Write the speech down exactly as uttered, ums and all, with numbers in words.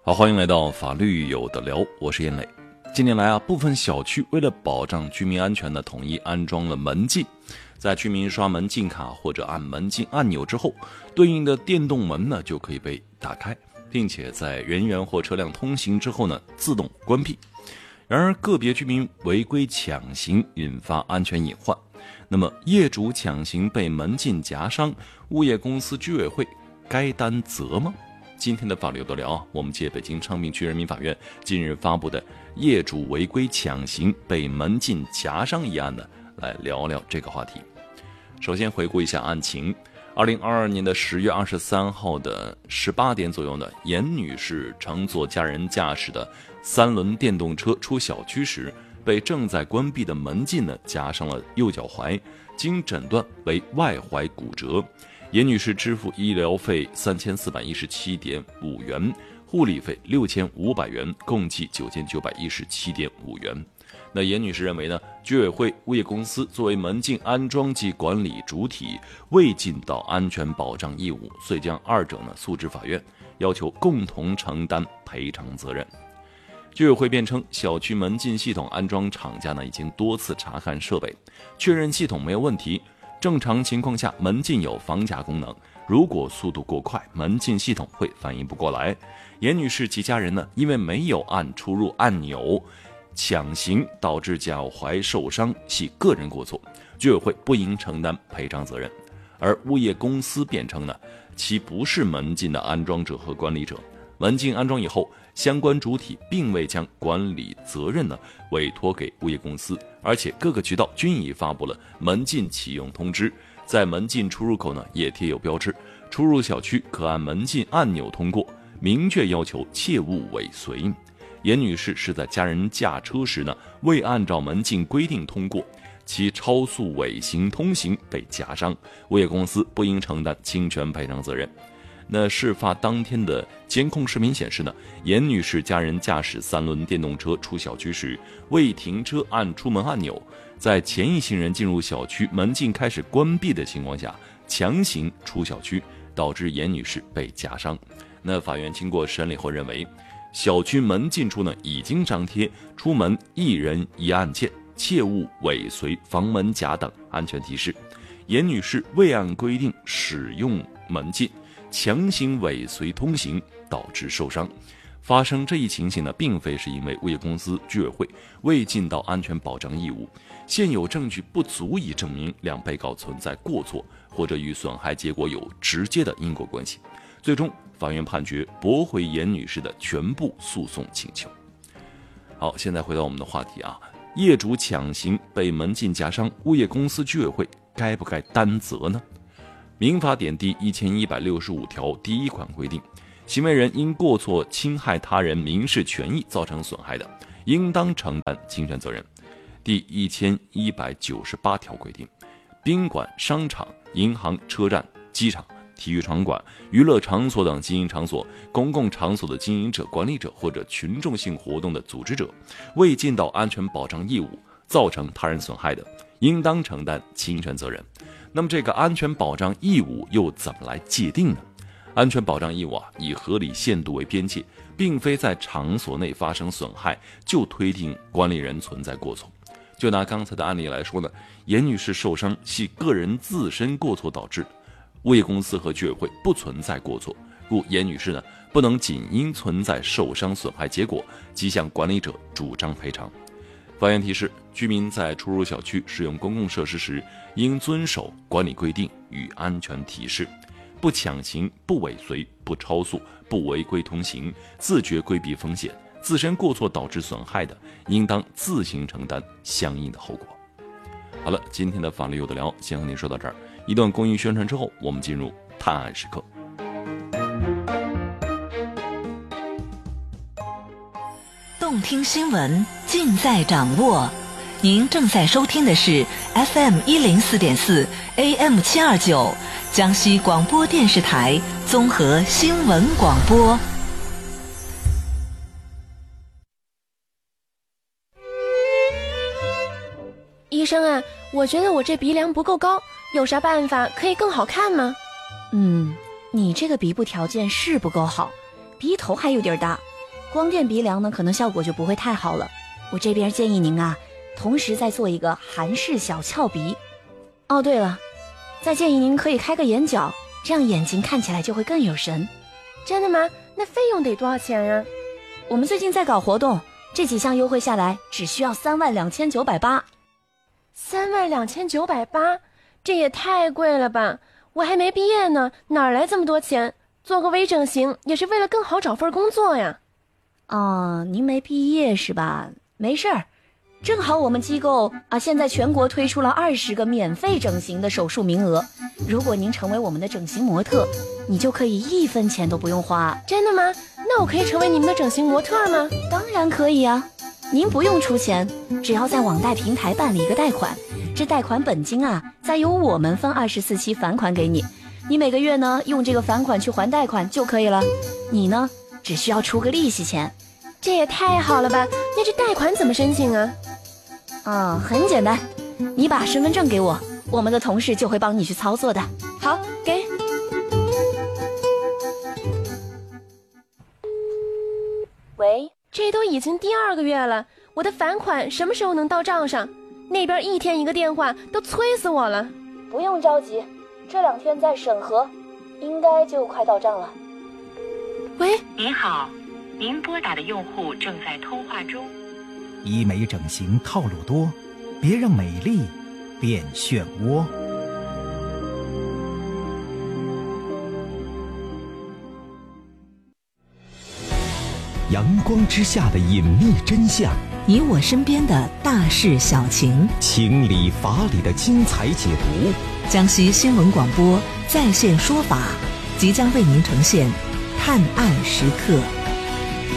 好，欢迎来到法律有的聊，我是燕磊。近年来啊，部分小区为了保障居民安全呢，统一安装了门禁。在居民刷门禁卡或者按门禁按钮之后，对应的电动门呢就可以被打开，并且在人员或车辆通行之后呢自动关闭。然而个别居民违规抢行，引发安全隐患。那么业主抢行被门禁夹伤，物业公司居委会该担责吗？今天的法律有的聊，我们借北京昌平区人民法院近日发布的业主违规抢行被门禁夹伤一案呢，来聊聊这个话题。首先回顾一下案情。二零二二年的十月二十三号的十八点左右呢，严女士乘坐家人驾驶的三轮电动车出小区时，被正在关闭的门禁呢夹伤了右脚踝，经诊断为外踝骨折。严女士支付医疗费三千四百一十七点五元，护理费六千五百元，共计九千九百一十七点五元。那严女士认为呢，居委会、物业公司作为门禁安装及管理主体，未尽到安全保障义务，遂将二者呢诉至法院，要求共同承担赔偿责任。居委会辩称，小区门禁系统安装厂家呢已经多次查看设备，确认系统没有问题。正常情况下，门禁有防夹功能，如果速度过快，门禁系统会反应不过来。严女士及家人呢，因为没有按出入按钮抢行导致脚踝受伤，系个人过错，居委会不应承担赔偿责任。而物业公司辩称呢，其不是门禁的安装者和管理者，门禁安装以后，相关主体并未将管理责任呢委托给物业公司，而且各个渠道均已发布了门禁启用通知，在门禁出入口呢也贴有标志，出入小区可按门禁按钮通过，明确要求切勿尾随。严女士是在家人驾车时呢，未按照门禁规定通过，其超速尾行通行被夹伤，物业公司不应承担侵权赔偿责任。那事发当天的监控视频显示呢，严女士家人驾驶三轮电动车出小区时，未停车按出门按钮，在前一行人进入小区门禁开始关闭的情况下，强行出小区，导致严女士被夹伤。那法院经过审理后认为，小区门禁处呢已经张贴出门一人一按键，切勿尾随、防门夹等安全提示。严女士未按规定使用门禁，强行尾随通行，导致受伤。发生这一情形呢，并非是因为物业公司、居委会未尽到安全保障义务，现有证据不足以证明两被告存在过错，或者与损害结果有直接的因果关系。最终，法院判决驳回严女士的全部诉讼请求。好，现在回到我们的话题啊，业主抢行被门禁夹伤，物业公司、居委会该不该担责呢？民法典第一千一百六十五条第一款规定，行为人因过错侵害他人民事权益造成损害的，应当承担侵权责任。第一千一百九十八条规定，宾馆、商场、银行、车站、机场、体育场馆、娱乐场所等经营场所、公共场所的经营者、管理者或者群众性活动的组织者，未尽到安全保障义务，造成他人损害的，应当承担侵权责任。那么这个安全保障义务又怎么来界定呢？安全保障义务啊，以合理限度为边界，并非在场所内发生损害就推定管理人存在过错。就拿刚才的案例来说呢，严女士受伤系个人自身过错导致，物业公司和居委会不存在过错，故严女士呢不能仅因存在受伤损害结果即向管理者主张赔偿。法院提示，居民在出入小区使用公共设施时，应遵守管理规定与安全提示，不抢行、不尾随、不超速、不违规通行，自觉规避风险，自身过错导致损害的，应当自行承担相应的后果。好了，今天的法律有的聊先和您说到这儿。一段公益宣传之后，我们进入探案时刻。 动听新闻尽在掌握。您正在收听的是 F M 一零四点四 A M 七二九江西广播电视台综合新闻广播。 医生啊，我觉得我这鼻梁不够高，有啥办法可以更好看吗？ 嗯，你这个鼻部条件是不够好，鼻头还有点大， 光电鼻梁呢，可能效果就不会太好了。我这边建议您啊，同时再做一个韩式小翘鼻。哦，对了，再建议您可以开个眼角，这样眼睛看起来就会更有神。 真的吗？那费用得多少钱呀？ 我们最近在搞活动，这几项优惠下来只需要三万两千九百八。 三万两千九百八，这也太贵了吧！我还没毕业呢，哪来这么多钱？做个微整形也是为了更好找份工作呀。 哦，您没毕业是吧？没事儿，正好我们机构啊，现在全国推出了二十个免费整形的手术名额。如果您成为我们的整形模特，你就可以一分钱都不用花。 真的吗？那我可以成为你们的整形模特吗？ 当然可以啊，您不用出钱，只要在网贷平台办理一个贷款，这贷款本金啊，再由我们分二十四期返款给你，你每个月呢用这个返款去还贷款就可以了。你呢，只需要出个利息钱。 这也太好了吧！那这贷款怎么申请啊？ 啊、嗯，很简单，你把身份证给我，我们的同事就会帮你去操作的。 好，给。 喂， 这都已经第二个月了，我的返款什么时候能到账上？那边一天一个电话，都催死我了。 不用着急，这两天在审核，应该就快到账了。 喂， 您好，您拨打的用户正在通话中。 医美整形套路多，别让美丽变漩涡。阳光之下的隐秘真相， 你我身边的大事小情， 情理法理的精彩解读。 江西新闻广播在线说法即将为您呈现探案时刻。